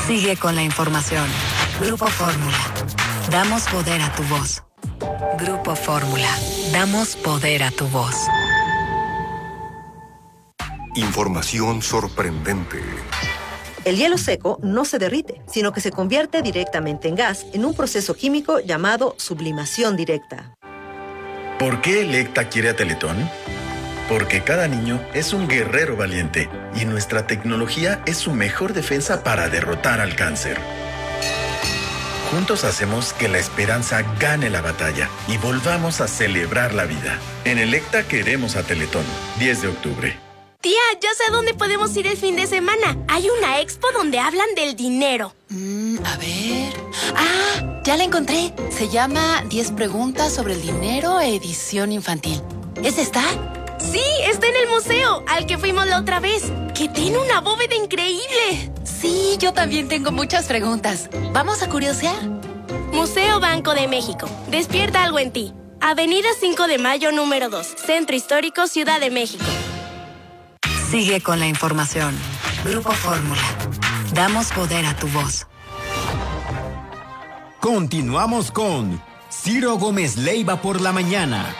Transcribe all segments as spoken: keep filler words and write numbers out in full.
Sigue con la información. Grupo Fórmula. Damos poder a tu voz. Grupo Fórmula. Damos poder a tu voz. Información sorprendente. El hielo seco no se derrite, sino que se convierte directamente en gas en un proceso químico llamado sublimación directa. ¿Por qué Electa quiere a Teletón? Porque cada niño es un guerrero valiente y nuestra tecnología es su mejor defensa para derrotar al cáncer. Juntos hacemos que la esperanza gane la batalla y volvamos a celebrar la vida. En Electa queremos a Teletón. diez de octubre. Tía, ya sé a dónde podemos ir el fin de semana. Hay una expo donde hablan del dinero. Mm, a ver... ¡Ah! Ya la encontré. Se llama diez preguntas sobre el dinero, edición infantil. ¿Es esta? Sí, está en el museo, al que fuimos la otra vez. ¡Que tiene una bóveda increíble! Sí, yo también tengo muchas preguntas. ¿Vamos a curiosear? Museo Banco de México. Despierta algo en ti. Avenida cinco de mayo, número dos. Centro Histórico, Ciudad de México. Sigue con la información. Grupo Fórmula. Damos poder a tu voz. Continuamos con Ciro Gómez Leiva por la mañana.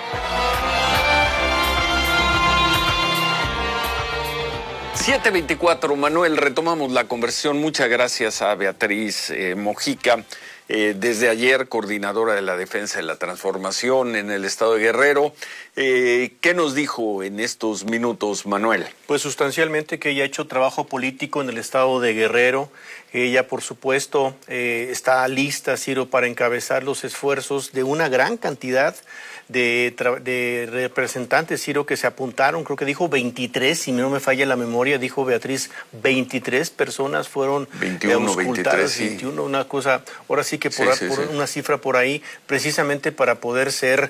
siete veinticuatro, Manuel, retomamos la conversación. Muchas gracias a Beatriz eh, Mojica, eh, desde ayer coordinadora de la Defensa de la Transformación en el estado de Guerrero. Eh, ¿Qué nos dijo en estos minutos, Manuel? Pues sustancialmente que ella ha hecho trabajo político en el estado de Guerrero. Ella, por supuesto, eh, está lista, Ciro, para encabezar los esfuerzos de una gran cantidad de, de representantes, Ciro, que se apuntaron. Creo que dijo veintitrés, si no me falla la memoria, dijo Beatriz, veintitrés personas fueron veintiuno, veintitrés, sí. veintiuno, una cosa, ahora sí que por, sí, sí, por sí. una cifra por ahí, precisamente para poder ser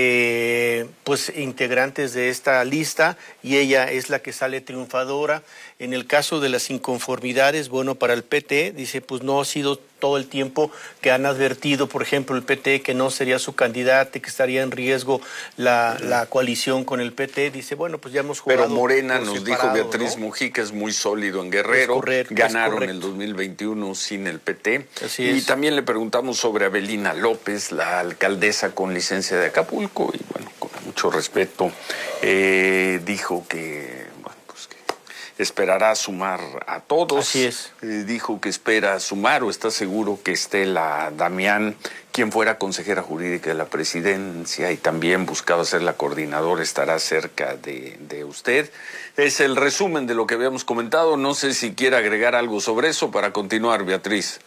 eh, pues integrantes de esta lista, y ella es la que sale triunfadora. En el caso de las inconformidades, bueno, para el P T, dice, pues no ha sido todo el tiempo que han advertido, por ejemplo, el P T que no sería su candidata y que estaría en riesgo la, la coalición con el P T. Dice, bueno, pues ya hemos jugado. Pero Morena, nos separado, dijo Beatriz, ¿no? Mojica es muy sólido en Guerrero. Es correcto, Ganaron es el dos mil veintiuno sin el P T. Así y es. también le preguntamos sobre Abelina López, la alcaldesa con licencia de Acapulco, y bueno, con mucho respeto, eh, dijo que... esperará sumar a todos. Así es. Eh, dijo que espera sumar, o está seguro que Estela Damián, quien fuera consejera jurídica de la presidencia y también buscaba ser la coordinadora, estará cerca de, de usted. Es el resumen de lo que habíamos comentado. No sé si quiere agregar algo sobre eso para continuar, Beatriz.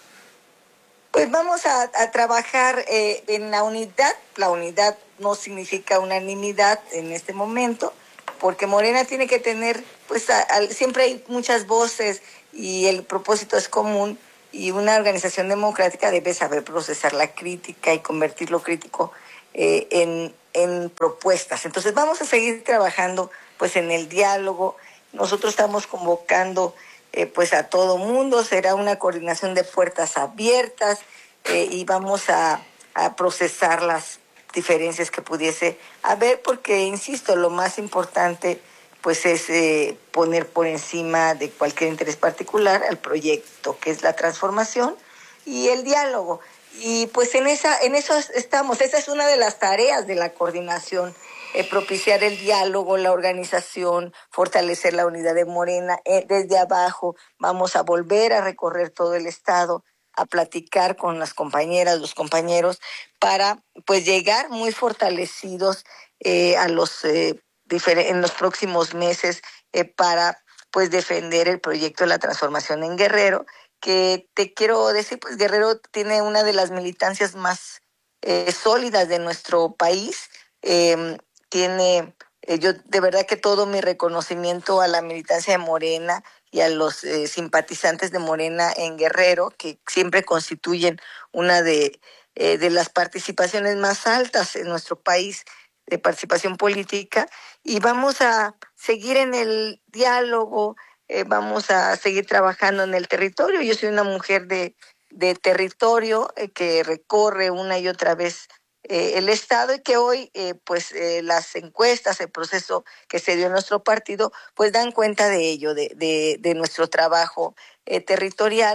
Pues vamos a, a trabajar eh, en la unidad. La unidad no significa unanimidad en este momento, porque Morena tiene que tener, pues a, a, siempre hay muchas voces y el propósito es común, y una organización democrática debe saber procesar la crítica y convertir lo crítico eh, en, en propuestas. Entonces vamos a seguir trabajando pues en el diálogo. Nosotros estamos convocando eh, pues a todo mundo, será una coordinación de puertas abiertas eh, y vamos a, a procesar las diferencias que pudiese haber, porque insisto, lo más importante pues es eh, poner por encima de cualquier interés particular al proyecto, que es la transformación y el diálogo. Y pues en esa en eso estamos. Esa es una de las tareas de la coordinación, eh, propiciar el diálogo, la organización, fortalecer la unidad de Morena. Eh, desde abajo vamos a volver a recorrer todo el estado, a platicar con las compañeras, los compañeros, para pues llegar muy fortalecidos eh, a los eh, difer- en los próximos meses eh, para pues defender el proyecto de la transformación en Guerrero, que te quiero decir, pues Guerrero tiene una de las militancias más eh, sólidas de nuestro país. Eh, tiene, eh, yo de verdad que todo mi reconocimiento a la militancia de Morena y a los eh, simpatizantes de Morena en Guerrero, que siempre constituyen una de, eh, de las participaciones más altas en nuestro país de participación política, y vamos a seguir en el diálogo, eh, vamos a seguir trabajando en el territorio. Yo soy una mujer de, de territorio eh, que recorre una y otra vez Eh, el Estado, y que hoy eh, pues eh, las encuestas, el proceso que se dio en nuestro partido, pues dan cuenta de ello, de, de, de nuestro trabajo eh, territorial,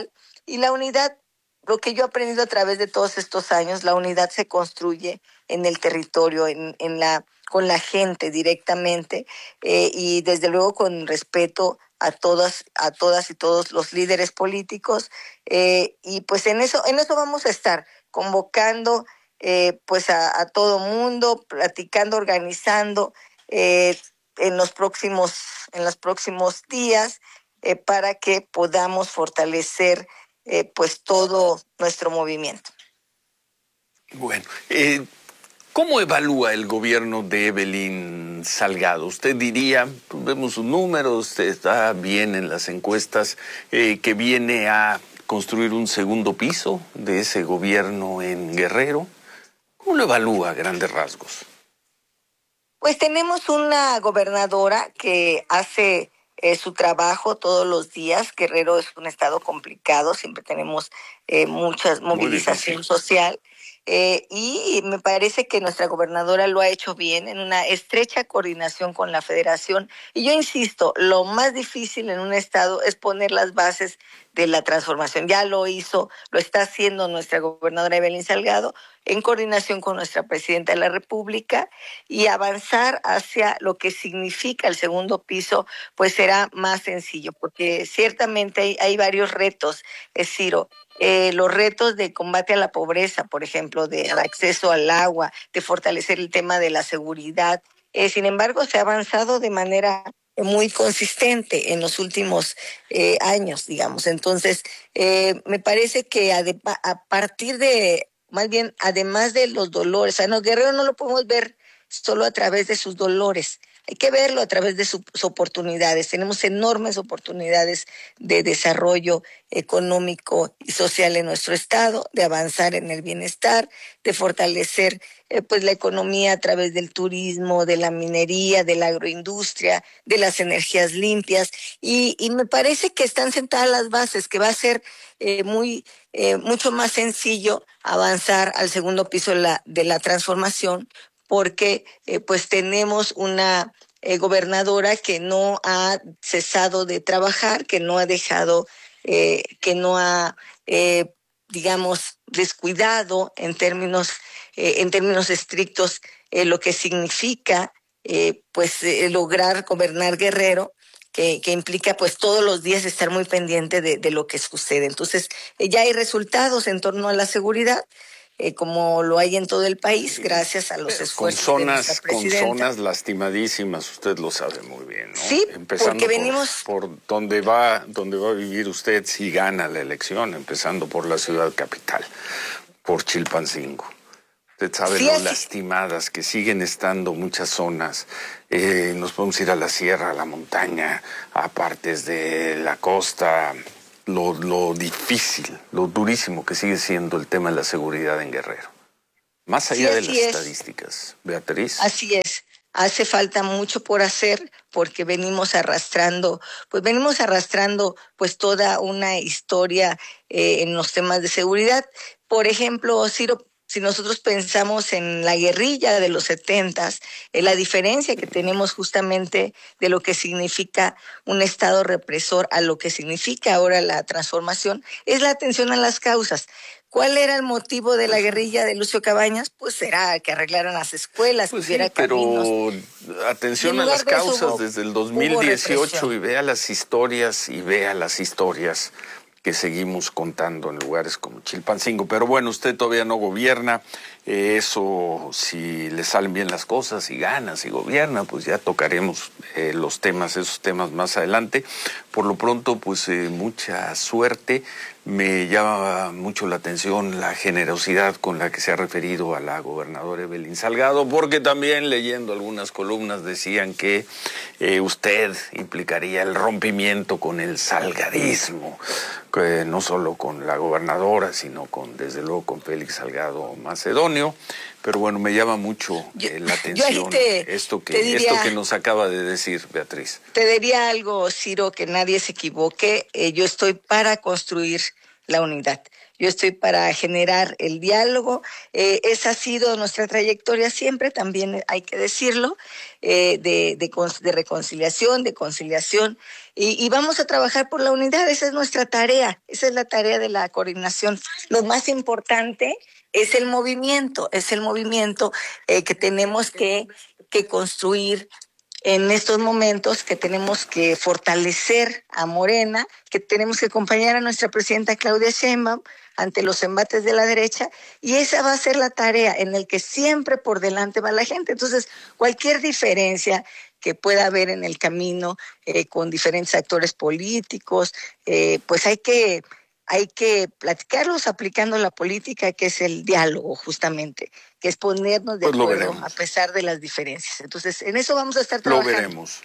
Y la unidad, lo que yo he aprendido a través de todos estos años, la unidad se construye en el territorio, en, en la, con la gente directamente, eh, y desde luego con respeto a todas, a todas y todos los líderes políticos, eh, y pues en eso, en eso vamos a estar, convocando eh, pues a, a todo mundo, platicando, organizando eh, en los próximos, en los próximos días, eh, para que podamos fortalecer eh, pues todo nuestro movimiento. Bueno, eh, ¿cómo evalúa el gobierno de Evelyn Salgado? Usted diría, pues vemos sus números, está bien en las encuestas, eh, que viene a construir un segundo piso de ese gobierno en Guerrero. ¿Cómo lo evalúa a grandes rasgos? Pues tenemos una gobernadora que hace eh, su trabajo todos los días. Guerrero es un estado complicado, siempre tenemos eh, mucha movilización social. Eh, y me parece que nuestra gobernadora lo ha hecho bien en una estrecha coordinación con la federación. Y yo insisto, lo más difícil en un estado es poner las bases de la transformación. Ya lo hizo, lo está haciendo nuestra gobernadora Evelyn Salgado en coordinación con nuestra presidenta de la República, y avanzar hacia lo que significa el segundo piso, pues será más sencillo, porque ciertamente hay, hay varios retos, es Ciro. Eh, los retos de combate a la pobreza, por ejemplo, de acceso al agua, de fortalecer el tema de la seguridad. Eh, sin embargo, se ha avanzado de manera muy consistente en los últimos eh, años, digamos. Entonces, eh, me parece que a, de, a partir de, más bien, además de los dolores, a los guerreros no lo podemos ver solo a través de sus dolores, hay que verlo a través de sus oportunidades. Tenemos enormes oportunidades de desarrollo económico y social en nuestro estado, de avanzar en el bienestar, de fortalecer eh, pues la economía a través del turismo, de la minería, de la agroindustria, de las energías limpias, y, y me parece que están sentadas las bases, que va a ser eh, muy eh, mucho más sencillo avanzar al segundo piso de la, de la transformación, porque eh, pues tenemos una eh, gobernadora que no ha cesado de trabajar, que no ha dejado, eh, que no ha, eh, digamos, descuidado en términos, eh, en términos estrictos eh, lo que significa eh, pues eh, lograr gobernar Guerrero, que, que implica pues todos los días estar muy pendiente de, de lo que sucede. Entonces eh, ya hay resultados en torno a la seguridad, Eh, como lo hay en todo el país, gracias a los esfuerzos con zonas, de nuestra presidenta. Con zonas lastimadísimas, usted lo sabe muy bien, ¿no? Sí, empezando porque por, venimos... por donde va, donde va a vivir usted si gana la elección, empezando por la ciudad capital, por Chilpancingo. Usted sabe sí, lo así... lastimadas que siguen estando muchas zonas. Eh, nos podemos ir a la sierra, a la montaña, a partes de la costa. Lo, lo difícil, lo durísimo que sigue siendo el tema de la seguridad en Guerrero. Más allá sí, de las es. estadísticas, Beatriz. Así es, hace falta mucho por hacer, porque venimos arrastrando, pues venimos arrastrando pues toda una historia eh, en los temas de seguridad. Por ejemplo, Ciro, si nosotros pensamos en la guerrilla de los setentas, eh, la diferencia que tenemos justamente de lo que significa un estado represor a lo que significa ahora la transformación, es la atención a las causas. ¿Cuál era el motivo de la guerrilla de Lucio Cabañas? Pues era que arreglaran las escuelas, pues que hubiera sí, pero caminos. Atención a las causas hubo, desde el dos mil dieciocho y vea las historias y vea las historias que seguimos contando en lugares como Chilpancingo. Pero bueno, usted todavía no gobierna, eh, eso si le salen bien las cosas, si gana, si gobierna, pues ya tocaremos eh, los temas, esos temas más adelante. Por lo pronto, pues eh, mucha suerte. Me llama mucho la atención la generosidad con la que se ha referido a la gobernadora Evelyn Salgado, porque también leyendo algunas columnas decían que eh, usted implicaría el rompimiento con el salgadismo, que no solo con la gobernadora, sino con, desde luego, con Félix Salgado Macedonio. Pero bueno, me llama mucho yo, eh, la atención te, esto, que, diría, esto que nos acaba de decir Beatriz. Te diría algo, Ciro, que nadie se equivoque. Eh, yo estoy para construir la unidad. Yo estoy para generar el diálogo. Eh, esa ha sido nuestra trayectoria siempre, también hay que decirlo, eh, de, de, de reconciliación, de conciliación, y, y vamos a trabajar por la unidad. Esa es nuestra tarea, esa es la tarea de la coordinación. Lo más importante es el movimiento, es el movimiento eh, que tenemos que, que construir en estos momentos, que tenemos que fortalecer a Morena, que tenemos que acompañar a nuestra presidenta Claudia Sheinbaum ante los embates de la derecha, y esa va a ser la tarea en el que siempre por delante va la gente. Entonces, cualquier diferencia que pueda haber en el camino eh, con diferentes actores políticos, eh, pues hay que, hay que platicarlos aplicando la política, que es el diálogo justamente, que es ponernos de pues acuerdo a pesar de las diferencias. Entonces, en eso vamos a estar trabajando. Lo veremos.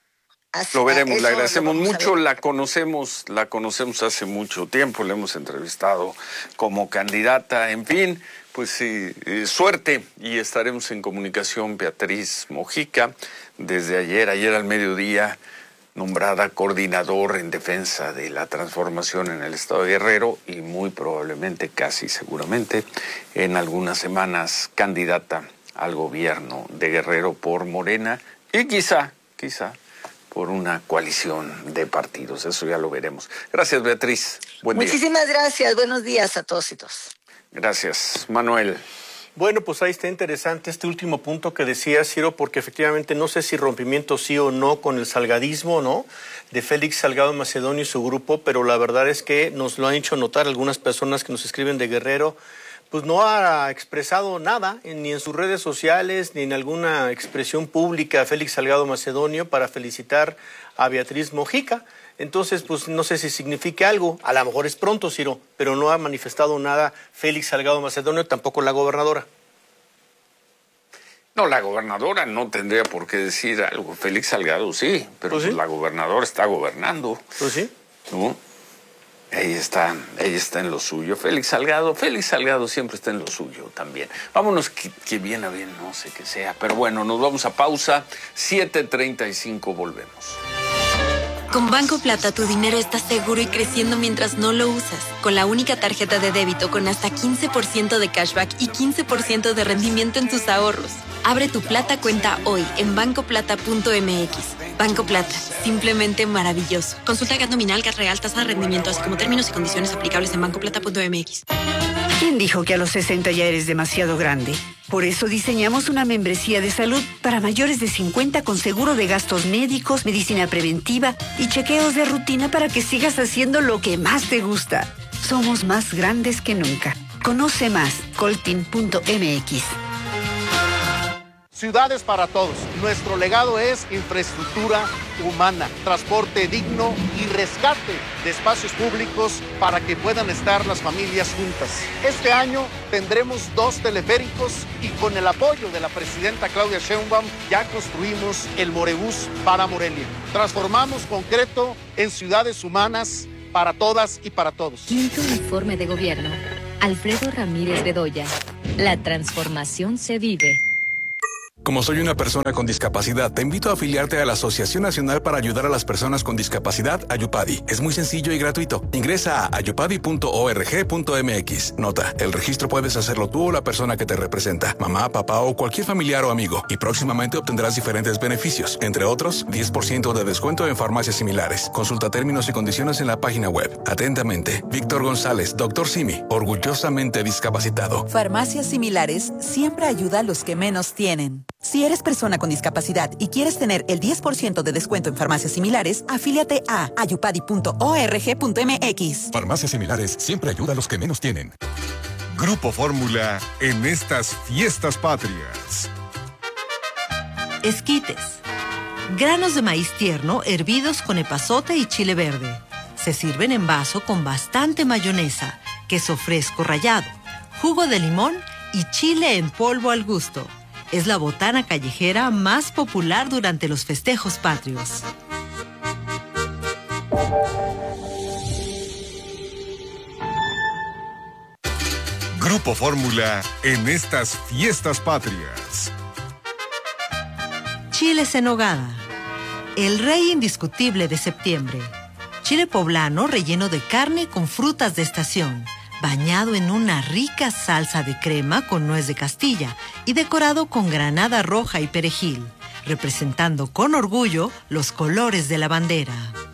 Lo veremos, le agradecemos mucho, la conocemos, la conocemos hace mucho tiempo, la hemos entrevistado como candidata, en fin, pues sí, eh, suerte, y estaremos en comunicación. Beatriz Mojica, desde ayer, ayer al mediodía, nombrada coordinador en defensa de la transformación en el estado de Guerrero, y muy probablemente, casi seguramente, en algunas semanas candidata al gobierno de Guerrero por Morena, y quizá, quizá, por una coalición de partidos. Eso ya lo veremos. Gracias, Beatriz. Buen día. Muchísimas gracias. Buenos días a todos y todas. Gracias. Manuel. Bueno, pues ahí está interesante este último punto que decía Ciro, porque efectivamente no sé si rompimiento sí o no con el salgadismo, ¿no?, de Félix Salgado Macedonio y su grupo, pero la verdad es que nos lo han hecho notar algunas personas que nos escriben de Guerrero. Pues no ha expresado nada, ni en sus redes sociales, ni en alguna expresión pública, a Félix Salgado Macedonio para felicitar a Beatriz Mojica. Entonces, pues no sé si significa algo, a lo mejor es pronto, Ciro, pero no ha manifestado nada Félix Salgado Macedonio, tampoco la gobernadora. No, la gobernadora no tendría por qué decir algo. Félix Salgado sí, pero ¿Pues sí? Pues la gobernadora está gobernando. Pues sí. ¿No? Ella está, ella está en lo suyo. Félix Salgado, Félix Salgado siempre está en lo suyo también. Vámonos, que, que bien a bien, no sé qué sea. Pero bueno, nos vamos a pausa. siete treinta y cinco, volvemos. Con Banco Plata tu dinero está seguro y creciendo mientras no lo usas. Con la única tarjeta de débito con hasta quince por ciento de cashback y quince por ciento de rendimiento en tus ahorros. Abre tu Plata cuenta hoy en banco plata punto m x. Banco Plata, simplemente maravilloso. Consulta gat nominal, gat real, tasa de rendimiento, así como términos y condiciones aplicables en banco plata punto m x. ¿Quién dijo que a los sesenta ya eres demasiado grande? Por eso diseñamos una membresía de salud para mayores de cincuenta con seguro de gastos médicos, medicina preventiva y chequeos de rutina para que sigas haciendo lo que más te gusta. Somos más grandes que nunca. Conoce más, coltin punto m x. Ciudades para todos. Nuestro legado es infraestructura humana, transporte digno y rescate de espacios públicos para que puedan estar las familias juntas. Este año tendremos dos teleféricos y con el apoyo de la presidenta Claudia Sheinbaum ya construimos el Morebús para Morelia. Transformamos concreto en ciudades humanas para todas y para todos. Quinto informe de gobierno. Alfredo Ramírez Bedoya. La transformación se vive. Como soy una persona con discapacidad, te invito a afiliarte a la Asociación Nacional para Ayudar a las Personas con Discapacidad, Ayupadi. Es muy sencillo y gratuito. Ingresa a ayupadi punto org punto m x. Nota, el registro puedes hacerlo tú o la persona que te representa, mamá, papá o cualquier familiar o amigo. Y próximamente obtendrás diferentes beneficios, entre otros, diez por ciento de descuento en farmacias similares. Consulta términos y condiciones en la página web. Atentamente, Víctor González, doctor Simi, orgullosamente discapacitado. Farmacias Similares siempre ayuda a los que menos tienen. Si eres persona con discapacidad y quieres tener el diez por ciento de descuento en farmacias similares, afíliate a ayupadi punto org punto m x. Farmacias Similares siempre ayuda a los que menos tienen. Grupo Fórmula en estas fiestas patrias. Esquites. Granos de maíz tierno hervidos con epazote y chile verde. Se sirven en vaso con bastante mayonesa, queso fresco rallado, jugo de limón y chile en polvo al gusto. Es la botana callejera más popular durante los festejos patrios. Grupo Fórmula en estas fiestas patrias. Chiles en nogada. El rey indiscutible de septiembre. Chile poblano relleno de carne con frutas de estación, bañado en una rica salsa de crema con nuez de Castilla y decorado con granada roja y perejil, representando con orgullo los colores de la bandera.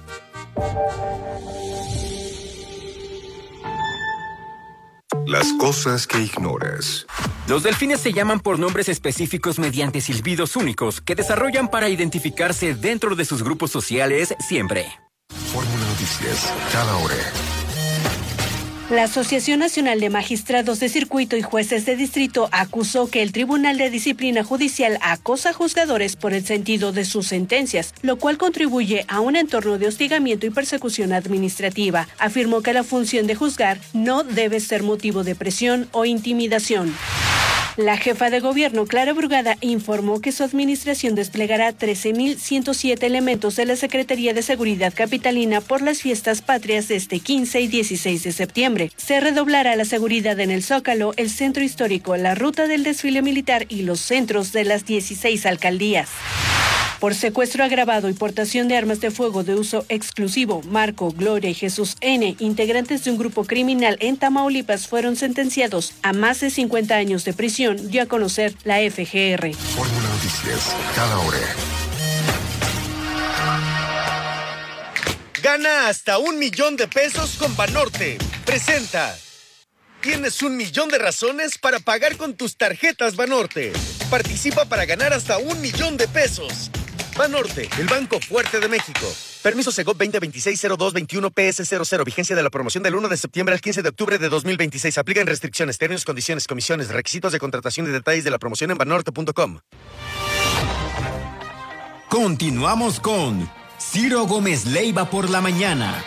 Las cosas que ignoras. Los delfines se llaman por nombres específicos mediante silbidos únicos que desarrollan para identificarse dentro de sus grupos sociales siempre. Fórmula Noticias, cada hora. La Asociación Nacional de Magistrados de Circuito y Jueces de Distrito acusó que el Tribunal de Disciplina Judicial acosa a juzgadores por el sentido de sus sentencias, lo cual contribuye a un entorno de hostigamiento y persecución administrativa. Afirmó que la función de juzgar no debe ser motivo de presión o intimidación. La jefa de gobierno, Clara Brugada, informó que su administración desplegará trece mil ciento siete elementos de la Secretaría de Seguridad Capitalina por las fiestas patrias de este quince y dieciséis de septiembre. Se redoblará la seguridad en el Zócalo, el Centro Histórico, la ruta del desfile militar y los centros de las dieciséis alcaldías. Por secuestro agravado y portación de armas de fuego de uso exclusivo, Marco, Gloria y Jesús N., integrantes de un grupo criminal en Tamaulipas, fueron sentenciados a más de cincuenta años de prisión, dio a conocer la F G R. Fórmula Noticias, cada hora. Gana hasta un millón de pesos con Banorte. Presenta. Tienes un millón de razones para pagar con tus tarjetas Banorte. Participa para ganar hasta un millón de pesos. Banorte, el banco fuerte de México. Permiso Segov veinte veintiséis cero dos veintiuno P S cero cero. Vigencia de la promoción del uno de septiembre al quince de octubre de dos mil veintiséis. Aplican restricciones, términos, condiciones, comisiones, requisitos de contratación y detalles de la promoción en banorte punto com. Continuamos con Ciro Gómez Leiva por la mañana.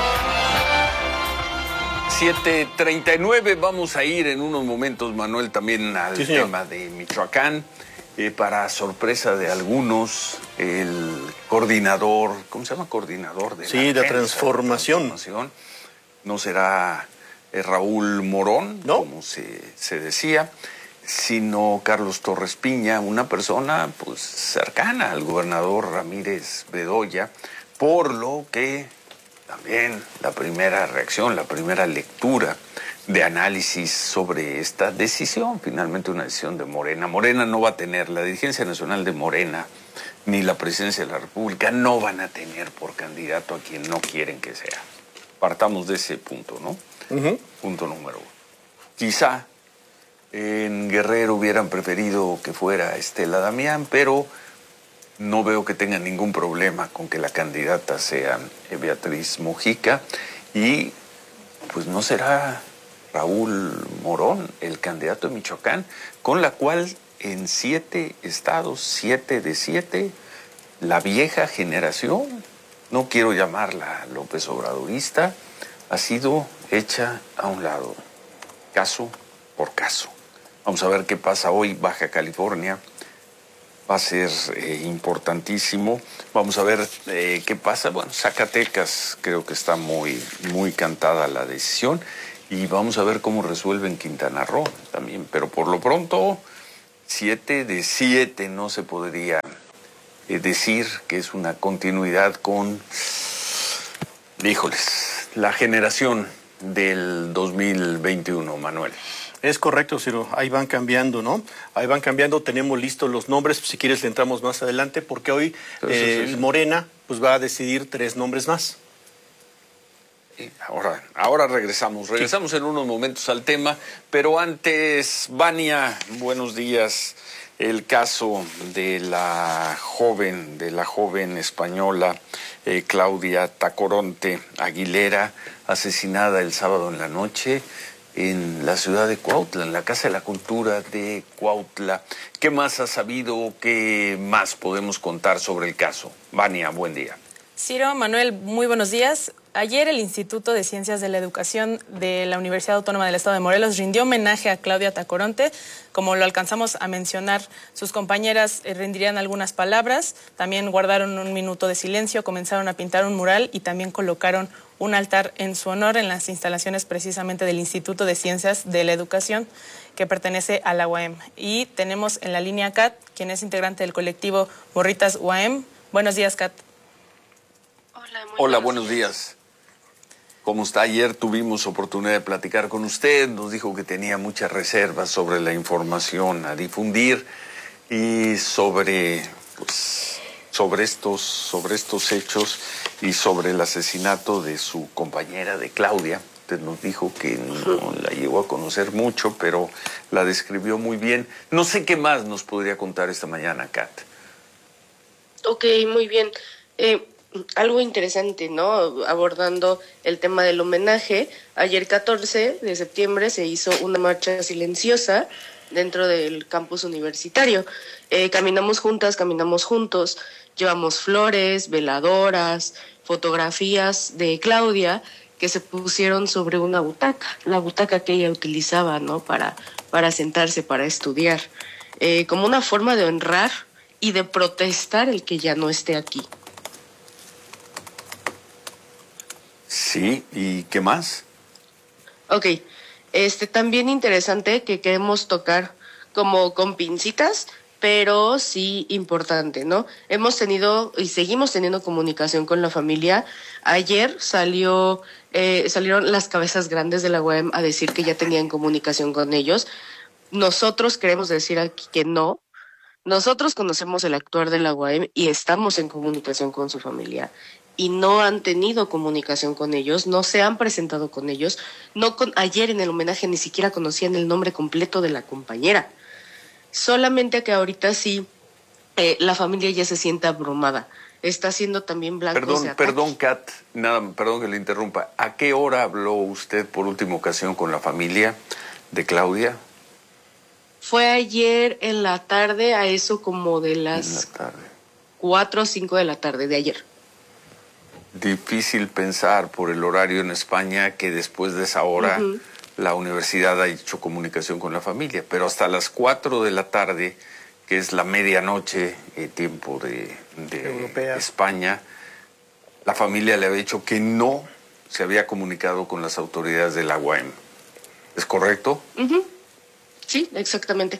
siete treinta y nueve, vamos a ir en unos momentos, Manuel, también al sí, tema de Michoacán. Eh, para sorpresa de algunos, el coordinador, ¿cómo se llama? Coordinador de sí, la de transformación. transformación. No será eh, Raúl Morón, ¿no? Como se, se decía, sino Carlos Torres Piña, una persona pues cercana al gobernador Ramírez Bedoya, por lo que también la primera reacción, la primera lectura de análisis sobre esta decisión, finalmente una decisión de Morena. Morena no va a tener, la dirigencia nacional de Morena, ni la presidencia de la República, no van a tener por candidato a quien no quieren que sea. Partamos de ese punto, ¿no? Uh-huh. Punto número uno. Quizá en Guerrero hubieran preferido que fuera Estela Damián, pero no veo que tengan ningún problema con que la candidata sea Beatriz Mujica y pues no será Raúl Morón el candidato de Michoacán, con la cual en siete estados, siete de siete, la vieja generación, no quiero llamarla López Obradorista, ha sido hecha a un lado, caso por caso. Vamos a ver qué pasa hoy. Baja California va a ser eh, importantísimo. Vamos a ver eh, qué pasa. Bueno, Zacatecas creo que está muy, muy cantada la decisión. Y vamos a ver cómo resuelven Quintana Roo también. Pero por lo pronto, siete de siete no se podría eh, decir que es una continuidad con, híjoles, la generación del dos mil veintiuno, Manuel. Es correcto, Ciro. Ahí van cambiando, ¿no? Ahí van cambiando. Tenemos listos los nombres. Si quieres, le entramos más adelante, porque hoy eh, sí, sí, sí. Morena pues va a decidir tres nombres más. Ahora, ahora regresamos, regresamos sí. en unos momentos al tema, pero antes, Vania, buenos días. El caso de la joven, de la joven española eh, Claudia Tacoronte Aguilera, asesinada el sábado en la noche en la ciudad de Cuautla, en la Casa de la Cultura de Cuautla. ¿Qué más has sabido? ¿Qué más podemos contar sobre el caso? Vania, buen día. Ciro, Manuel, muy buenos días. Ayer el Instituto de Ciencias de la Educación de la Universidad Autónoma del Estado de Morelos rindió homenaje a Claudia Tacoronte. Como lo alcanzamos a mencionar, sus compañeras rendirían algunas palabras, también guardaron un minuto de silencio, comenzaron a pintar un mural y también colocaron un altar en su honor en las instalaciones precisamente del Instituto de Ciencias de la Educación, que pertenece a la U A M. Y tenemos en la línea a Kat, quien es integrante del colectivo Morritas U A M. Buenos días, Kat. Hola, buenos días. ¿Cómo está? Ayer tuvimos oportunidad de platicar con usted, nos dijo que tenía muchas reservas sobre la información a difundir y sobre, pues, sobre estos, sobre estos hechos y sobre el asesinato de su compañera, de Claudia. Usted nos dijo que no la llegó a conocer mucho, pero la describió muy bien. No sé qué más nos podría contar esta mañana, Kat. Ok, muy bien. Eh, algo interesante, ¿no? Abordando el tema del homenaje. Ayer catorce de septiembre se hizo una marcha silenciosa dentro del campus universitario. Eh, caminamos juntas, caminamos juntos, llevamos flores, veladoras, fotografías de Claudia que se pusieron sobre una butaca, la butaca que ella utilizaba, ¿no? Para, para sentarse, para estudiar, eh, como una forma de honrar y de protestar el que ya no esté aquí. Sí, ¿y qué más? Ok, este también interesante que queremos tocar como con pincitas, pero sí importante, ¿no? Hemos tenido y seguimos teniendo comunicación con la familia. Ayer salió, eh, salieron las cabezas grandes de la U A M a decir que ya tenían comunicación con ellos. Nosotros queremos decir aquí que no. Nosotros conocemos el actuar de la U A M y estamos en comunicación con su familia. Y no han tenido comunicación con ellos, no se han presentado con ellos. No con, ayer en el homenaje ni siquiera conocían el nombre completo de la compañera. Solamente que ahorita sí, eh, la familia ya se siente abrumada. Está siendo también blanco Perdón, de ataque. perdón, Kat, nada, perdón que le interrumpa. ¿A qué hora habló usted por última ocasión con la familia de Claudia? Fue ayer en la tarde, a eso como de las cuatro o cinco de la tarde de ayer. Difícil pensar por el horario en España que después de esa hora uh-huh. la universidad ha hecho comunicación con la familia, pero hasta las cuatro de la tarde, que es la medianoche, eh, tiempo de, de España, la familia le había dicho que no se había comunicado con las autoridades de la U A M. ¿Es correcto? Uh-huh. Sí, exactamente.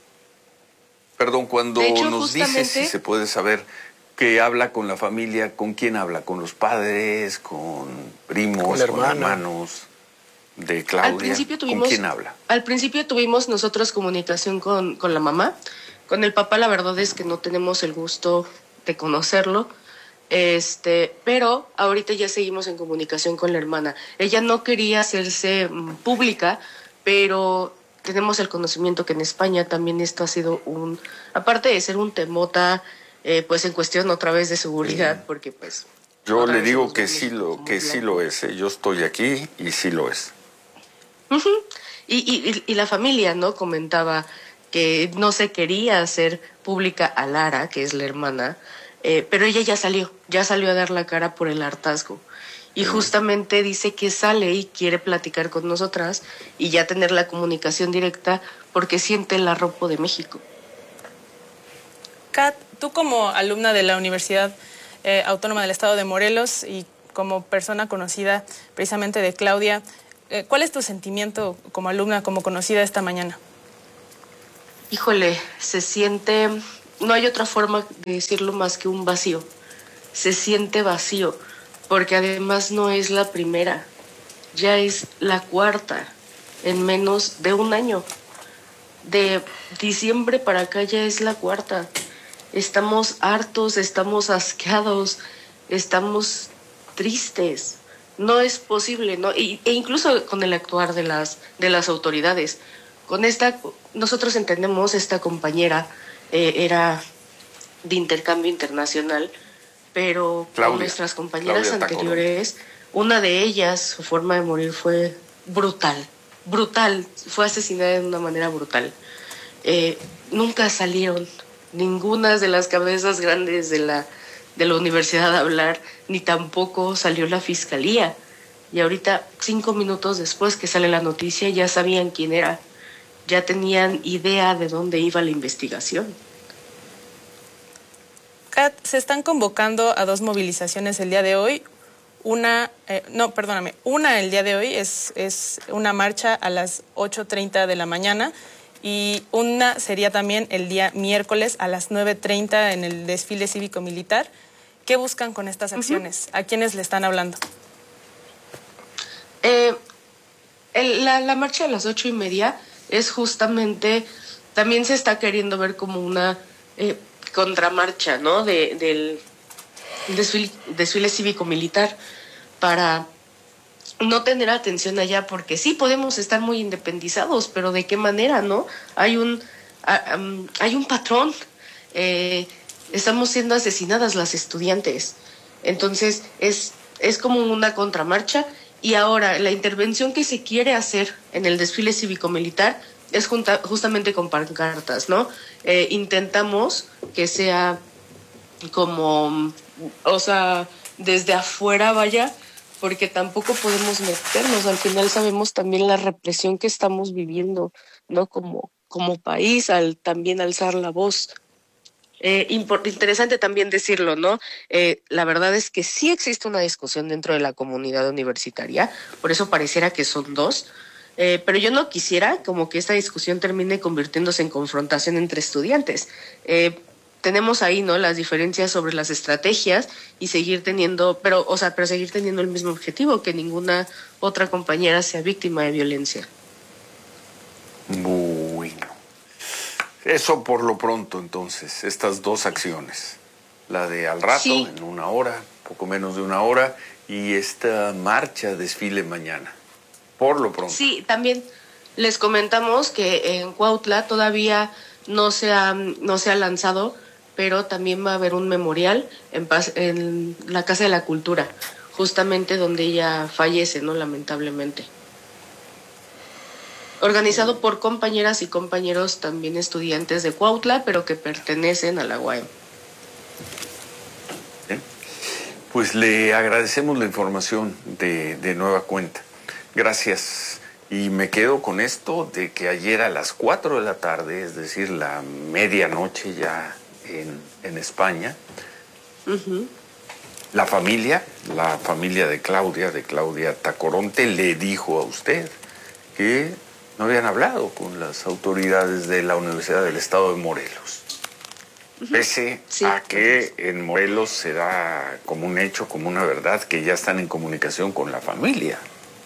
Perdón, cuando hecho, nos justamente... dices, si se puede saber, que habla con la familia, ¿con quién habla? ¿Con los padres, con primos, con, con hermanos de Claudia? Al principio tuvimos, ¿Con quién habla? Al principio tuvimos nosotros comunicación con, con la mamá. Con el papá la verdad es que no tenemos el gusto de conocerlo, este, pero ahorita ya seguimos en comunicación con la hermana. Ella no quería hacerse um, pública, pero tenemos el conocimiento que en España también esto ha sido un, aparte de ser un temota, Eh, pues en cuestión otra vez de seguridad, porque pues... Yo le digo que sí lo que sí lo es, ¿eh? Yo estoy aquí y sí lo es. Uh-huh. y, y, y la familia, ¿no? Comentaba que no se quería hacer pública a Lara, que es la hermana, eh, pero ella ya salió, ya salió a dar la cara por el hartazgo. Y uh-huh. justamente dice que sale y quiere platicar con nosotras y ya tener la comunicación directa porque siente el arropo de México. Kat, tú como alumna de la Universidad eh, Autónoma del Estado de Morelos y como persona conocida precisamente de Claudia, eh, ¿cuál es tu sentimiento como alumna, como conocida esta mañana? Híjole, se siente, no hay otra forma de decirlo más que un vacío. Se siente vacío, porque además no es la primera, ya es la cuarta en menos de un año. De diciembre para acá ya es la cuarta. Estamos hartos, estamos asqueados, estamos tristes. No es posible, ¿no? E, e incluso con el actuar de las, de las autoridades. Con esta, nosotros entendemos, esta compañera eh, era de intercambio internacional, pero Claudia, con nuestras compañeras Claudia anteriores, una de ellas, su forma de morir fue brutal, brutal, fue asesinada de una manera brutal. Eh, nunca salieron ninguna de las cabezas grandes de la, de la universidad a hablar, ni tampoco salió la fiscalía. Y ahorita, cinco minutos después que sale la noticia, ya sabían quién era, ya tenían idea de dónde iba la investigación. Kat, se están convocando a dos movilizaciones el día de hoy. Una, eh, no, perdóname, una el día de hoy es, es una marcha a las ocho treinta de la mañana. Y una sería también el día miércoles a las nueve treinta en el desfile cívico-militar. ¿Qué buscan con estas acciones? Uh-huh. ¿A quiénes le están hablando? Eh, el, la, la marcha de las ocho y media es justamente, también se está queriendo ver como una eh, contramarcha, ¿no? De, del desfile, desfile cívico-militar para no tener atención allá, porque sí podemos estar muy independizados, pero ¿de qué manera, no? Hay un, a, um, hay un patrón, eh, estamos siendo asesinadas las estudiantes, entonces es, es como una contramarcha. Y ahora la intervención que se quiere hacer en el desfile cívico-militar es junta, justamente con pancartas, ¿no? Eh, intentamos que sea como, o sea, desde afuera vaya, porque tampoco podemos meternos. Al final sabemos también la represión que estamos viviendo, ¿no? Como, como país, al también alzar la voz. Eh, import, interesante también decirlo, ¿no? Eh, la verdad es que sí existe una discusión dentro de la comunidad universitaria, por eso pareciera que son dos, eh, pero yo no quisiera como que esta discusión termine convirtiéndose en confrontación entre estudiantes. Eh, tenemos ahí, ¿no? Las diferencias sobre las estrategias y seguir teniendo, pero, o sea, pero seguir teniendo el mismo objetivo, que ninguna otra compañera sea víctima de violencia. Bueno. Eso por lo pronto, entonces, estas dos acciones. La de al rato, sí, en una hora, poco menos de una hora, y esta marcha, desfile mañana. Por lo pronto. Sí, también les comentamos que en Cuautla todavía no se ha, no se ha lanzado, pero también va a haber un memorial en, paz, en la Casa de la Cultura, justamente donde ella fallece, ¿no? Lamentablemente. Organizado por compañeras y compañeros también estudiantes de Cuautla, pero que pertenecen a la U A M. Bien. Pues le agradecemos la información de, de nueva cuenta. Gracias. Y me quedo con esto de que ayer a las cuatro de la tarde, es decir, la medianoche ya en, en España, uh-huh, la familia, la familia de Claudia, de Claudia Tacoronte, le dijo a usted que no habían hablado con las autoridades de la Universidad del Estado de Morelos. Uh-huh. Pese sí, a que en Morelos se da como un hecho, como una verdad, que ya están en comunicación con la familia.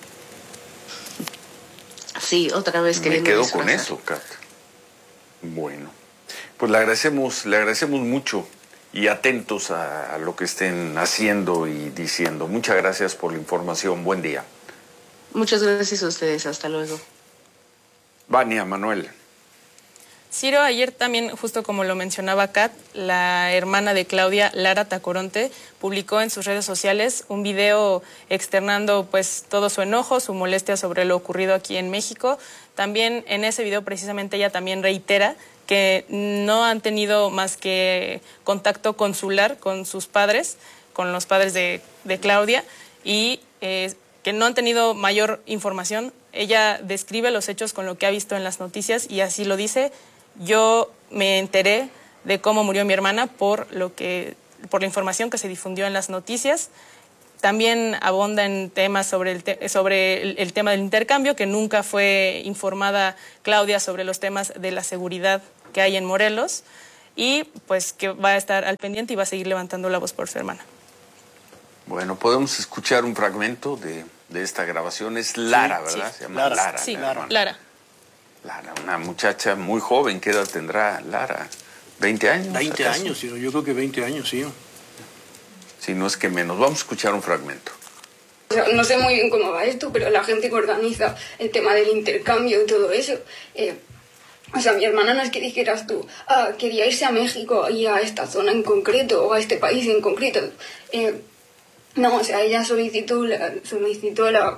Sí, otra vez que me quedo disfrazar con eso, Kat. Bueno, pues le agradecemos, le agradecemos mucho y atentos a, a lo que estén haciendo y diciendo. Muchas gracias por la información. Buen día. Muchas gracias a ustedes. Hasta luego. Vania, Manuel. Ciro, ayer también, justo como lo mencionaba Kat, la hermana de Claudia, Lara Tacoronte, publicó en sus redes sociales un video externando pues todo su enojo, su molestia sobre lo ocurrido aquí en México. También en ese video precisamente ella también reitera que no han tenido más que contacto consular con sus padres, con los padres de, de Claudia, y eh, que no han tenido mayor información. Ella describe los hechos con lo que ha visto en las noticias y así lo dice. Yo me enteré de cómo murió mi hermana por lo que, por la información que se difundió en las noticias. También abonda en temas sobre el, te, sobre el, el tema del intercambio, que nunca fue informada Claudia sobre los temas de la seguridad que hay en Morelos, y pues que va a estar al pendiente y va a seguir levantando la voz por su hermana. Bueno, podemos escuchar un fragmento de, de esta grabación. Es Lara, sí, ¿verdad? Sí. Se llama Lara. Lara. Sí, Lara. Lara. Lara, una muchacha muy joven. ¿Qué edad tendrá Lara? ¿veinte años? veinte ¿acaso? años, yo creo que veinte años, sí. Si no es que menos. Vamos a escuchar un fragmento. O sea, no sé muy bien cómo va esto, pero la gente que organiza el tema del intercambio y todo eso, eh, o sea, mi hermana no es que dijeras tú, ah, quería irse a México y a esta zona en concreto o a este país en concreto. Eh, no, o sea, ella solicitó, la, solicitó la,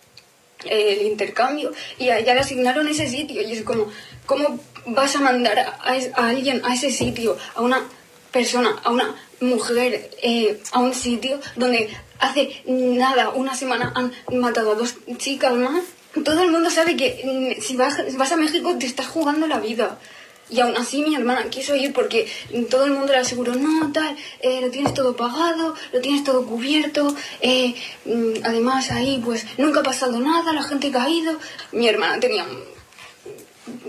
el intercambio y a ella le asignaron ese sitio y es como, ¿cómo vas a mandar a, a alguien a ese sitio, a una persona, a una mujer, eh, a un sitio donde hace nada, una semana han matado a dos chicas más? Todo el mundo sabe que si vas, vas a México te estás jugando la vida. Y aún así mi hermana quiso ir porque todo el mundo le aseguró, no, tal, eh, lo tienes todo pagado, lo tienes todo cubierto, eh, además ahí pues nunca ha pasado nada, la gente ha ido. Mi hermana tenía,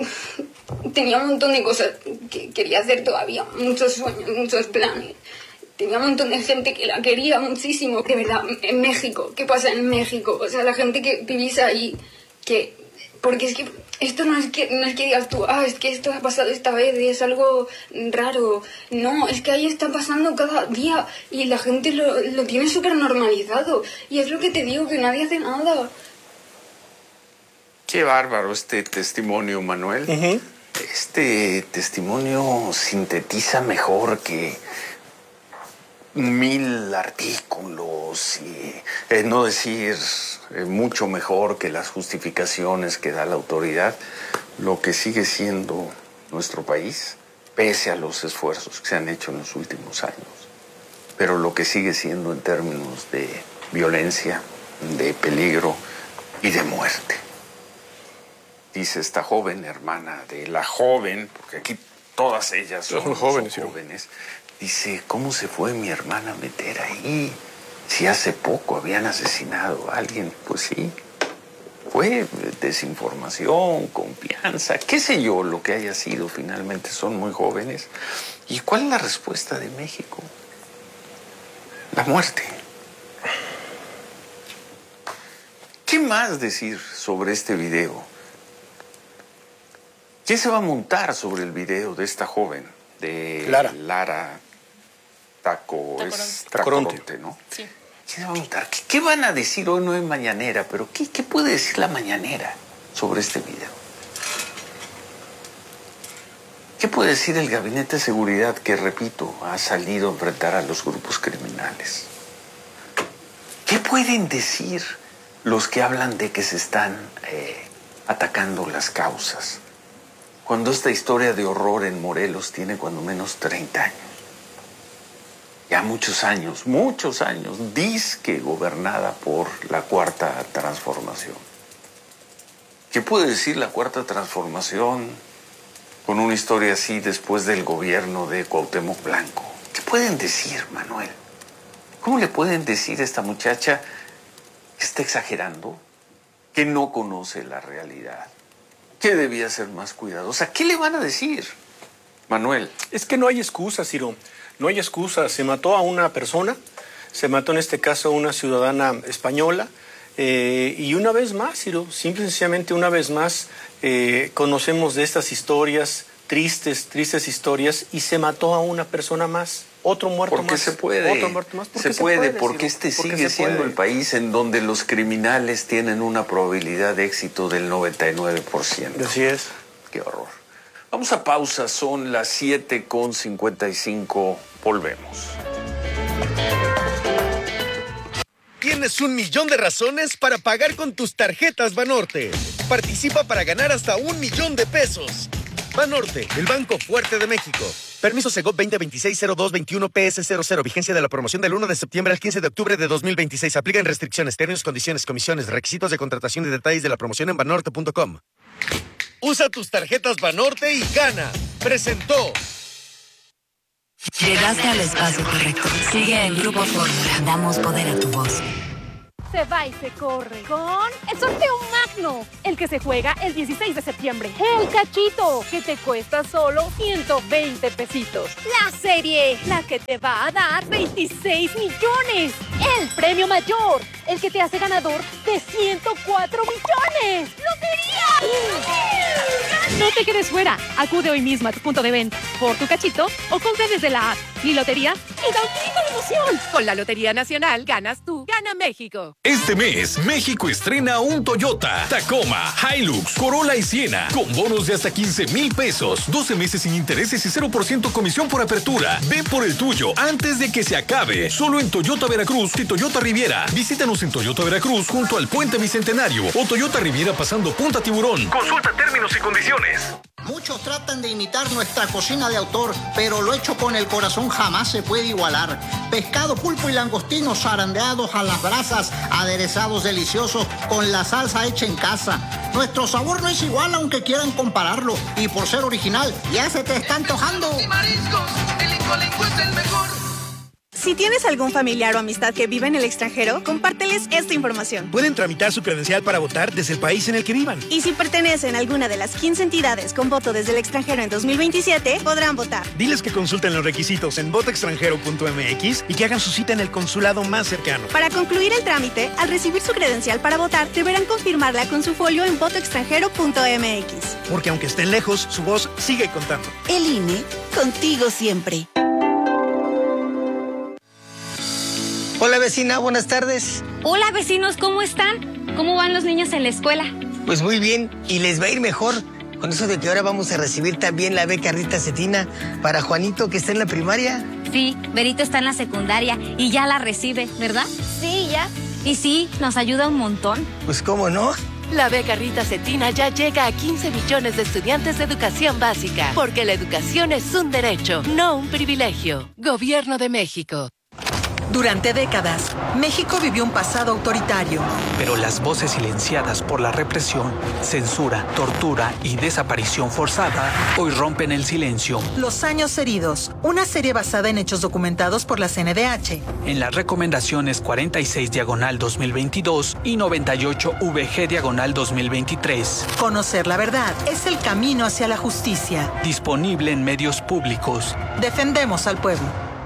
tenía un montón de cosas que quería hacer todavía, muchos sueños, muchos planes. tenía un montón de gente que la quería muchísimo, de verdad, en México, ¿qué pasa en México? O sea, la gente que vivís ahí, que, porque es que esto no es que, no es que digas tú, ah, es que esto ha pasado esta vez y es algo raro, no, es que ahí está pasando cada día y la gente lo, lo tiene súper normalizado, y es lo que te digo, que nadie hace nada. Qué bárbaro este testimonio, Manuel. Uh-huh. Este testimonio sintetiza mejor que mil artículos y, eh, no decir eh, mucho mejor que las justificaciones que da la autoridad, lo que sigue siendo nuestro país, pese a los esfuerzos que se han hecho en los últimos años, pero lo que sigue siendo en términos de violencia, de peligro y de muerte. Dice esta joven, hermana de la joven, porque aquí todas ellas son, son jóvenes, son jóvenes, dice, ¿cómo se fue mi hermana a meter ahí? Si hace poco habían asesinado a alguien. Pues sí, fue desinformación, confianza, qué sé yo, lo que haya sido, finalmente son muy jóvenes. ¿Y cuál es la respuesta de México? La muerte. ¿Qué más decir sobre este video? ¿Quién se va a montar sobre el video de esta joven? De Lara, Lara Taco, es Tacoronte, Tacoronte, ¿no? Sí. ¿Quién se va a montar? ¿Qué, ¿Qué van a decir? Hoy no es mañanera, pero ¿qué, qué puede decir la mañanera sobre este video? ¿Qué puede decir el Gabinete de Seguridad que, repito, ha salido a enfrentar a los grupos criminales? ¿Qué pueden decir los que hablan de que se están eh, atacando las causas? Cuando esta historia de horror en Morelos tiene cuando menos treinta años. Ya muchos años, muchos años, dizque gobernada por la Cuarta Transformación. ¿Qué puede decir la Cuarta Transformación con una historia así después del gobierno de Cuauhtémoc Blanco? ¿Qué pueden decir, Manuel? ¿Cómo le pueden decir a esta muchacha que está exagerando, que no conoce la realidad, que debía ser más cuidadosa? ¿Qué le van a decir, Manuel? Es que no hay excusa, Ciro. No hay excusa. Se mató a una persona, se mató en este caso a una ciudadana española, eh, y una vez más, Ciro, simple y sencillamente una vez más, eh, conocemos de estas historias, tristes, tristes historias, y se mató a una persona más. Otro muerto porque más. Se puede. Otro muerto más. Se, se puede, puede porque este porque sigue siendo el país en donde los criminales tienen una probabilidad de éxito del noventa y nueve por ciento. Así es. Qué horror. Vamos a pausa, son las siete con cincuenta y cinco. Volvemos. Tienes un millón de razones para pagar con tus tarjetas Banorte. Participa para ganar hasta un millón de pesos. Banorte, el banco fuerte de México. Permiso Segov veinte veintiséis cero dos veintiuno P S cero cero. Vigencia de la promoción del uno de septiembre al quince de octubre de dos mil veintiséis. Aplican restricciones, términos, condiciones, comisiones, requisitos de contratación y detalles de la promoción en banorte punto com. Usa tus tarjetas Banorte y gana. Presentó. Llegaste al espacio correcto. Sigue en Grupo Fórmula. Damos poder a tu voz. Se va y se corre con el sorteo magno, el que se juega el dieciséis de septiembre. El cachito, que te cuesta solo ciento veinte pesitos. La serie, la que te va a dar veintiséis millones. El premio mayor, el que te hace ganador de ciento cuatro millones. ¡Lotería! No te quedes fuera. Acude hoy mismo a tu punto de venta por tu cachito o compra desde la app. Mi lotería y contigo la emoción. Con la Lotería Nacional ganas tú, gana México. Este mes, México estrena un Toyota, Tacoma, Hilux, Corolla y Siena, con bonos de hasta quince mil pesos, doce meses sin intereses y cero por ciento comisión por apertura. Ve por el tuyo antes de que se acabe. Solo en Toyota Veracruz y Toyota Riviera. Visítanos en Toyota Veracruz junto al Puente Bicentenario o Toyota Riviera pasando Punta Tiburón. Consulta términos y condiciones. Muchos tratan de imitar nuestra cocina de autor, pero lo hecho con el corazón jamás se puede igualar. Pescado, pulpo y langostinos zarandeados a las brasas, aderezados deliciosos con la salsa hecha en casa. Nuestro sabor no es igual aunque quieran compararlo, y por ser original ya se te está antojando. Y mariscos, el Incolinco es el mejor. Si tienes algún familiar o amistad que vive en el extranjero, compárteles esta información. Pueden tramitar su credencial para votar desde el país en el que vivan. Y si pertenecen a alguna de las quince entidades con voto desde el extranjero en dos mil veintisiete, podrán votar. Diles que consulten los requisitos en voto extranjero punto m x y que hagan su cita en el consulado más cercano. Para concluir el trámite, al recibir su credencial para votar, deberán confirmarla con su folio en voto extranjero punto m x. Porque aunque estén lejos, su voz sigue contando. El I N E, contigo siempre. Hola vecina, buenas tardes. Hola vecinos, ¿cómo están? ¿Cómo van los niños en la escuela? Pues muy bien, y les va a ir mejor. Con eso de que ahora vamos a recibir también la beca Rita Cetina para Juanito, que está en la primaria. Sí, Berito está en la secundaria y ya la recibe, ¿verdad? Sí, ya. Y sí, nos ayuda un montón. Pues cómo no. La beca Rita Cetina ya llega a quince millones de estudiantes de educación básica, porque la educación es un derecho, no un privilegio. Gobierno de México. Durante décadas, México vivió un pasado autoritario. Pero las voces silenciadas por la represión, censura, tortura y desaparición forzada hoy rompen el silencio. Los años heridos, una serie basada en hechos documentados por la C N D H. En las recomendaciones cuarenta y seis diagonal dos mil veintidós y noventa y ocho V G diagonal dos mil veintitrés. Conocer la verdad es el camino hacia la justicia. Disponible en medios públicos. Defendemos al pueblo.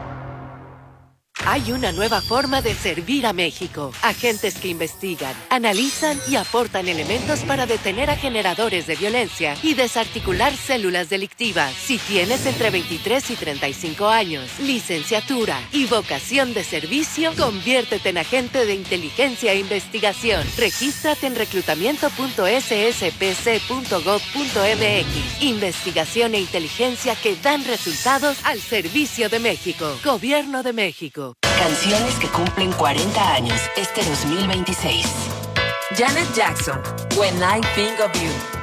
Hay una nueva forma de servir a México. Agentes que investigan, analizan y aportan elementos para detener a generadores de violencia y desarticular células delictivas. Si tienes entre veintitrés y treinta y cinco años, licenciatura y vocación de servicio, conviértete en agente de inteligencia e investigación. Regístrate en reclutamiento punto s s p c punto gov punto m x. Investigación e inteligencia que dan resultados al servicio de México. Gobierno de México. Canciones que cumplen cuarenta años este dos mil veintiséis. Janet Jackson, When I Think of You.